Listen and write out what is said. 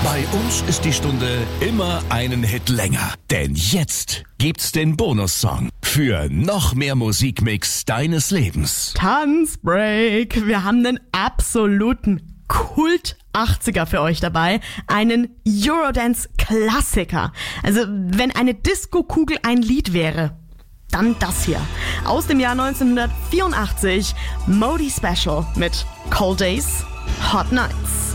Bei uns ist die Stunde immer einen Hit länger. Denn jetzt gibt's den Bonussong für noch mehr Musikmix deines Lebens. Tanzbreak. Wir haben einen absoluten Kult 80er für euch dabei. Einen Eurodance-Klassiker. Also wenn eine Disco-Kugel ein Lied wäre, dann das hier. Aus dem Jahr 1984. Modi Special mit Cold Days, Hot Nights.